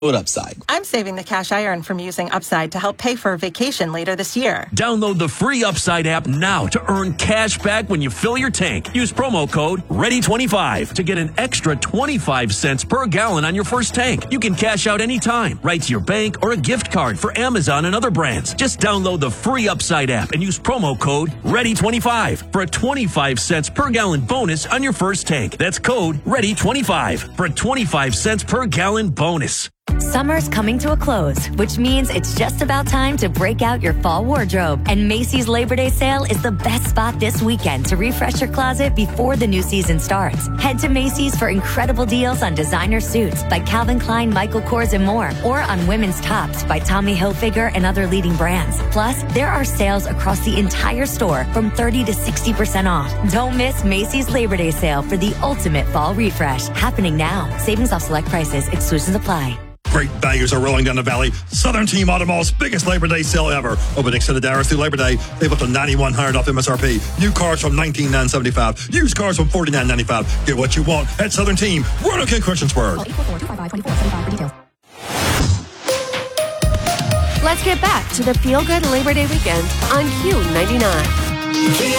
Upside. I'm saving the cash I earn from using Upside to help pay for a vacation later this year. Download the free Upside app now to earn cash back when you fill your tank. Use promo code READY25 to get an extra 25 cents per gallon on your first tank. You can cash out anytime, right to your bank or a gift card for Amazon and other brands. Just download the free Upside app and use promo code READY25 for a 25 cents per gallon bonus on your first tank. That's code READY25 for a 25 cents per gallon bonus. Summer's coming to a close, which means it's just about time to break out your fall wardrobe. And Macy's Labor Day sale is the best spot this weekend to refresh your closet before the new season starts. Head to Macy's for incredible deals on designer suits by Calvin Klein, Michael Kors, and more, or on women's tops by Tommy Hilfiger and other leading brands. Plus, there are sales across the entire store from 30 to 60% off. Don't miss Macy's Labor Day sale for the ultimate fall refresh. Happening now. Savings off select prices. Exclusions apply. Great values are rolling down the valley. Southern Team Automall's biggest Labor Day sale ever. Open extended hours through Labor Day. Save up to $9,100 off MSRP. New cars from $19,975. Used cars from $49,995. Get what you want at Southern Team. Roanoke and Christiansburg. Call 844-255-2475 for details. Let's get back to the feel-good Labor Day weekend on Q99.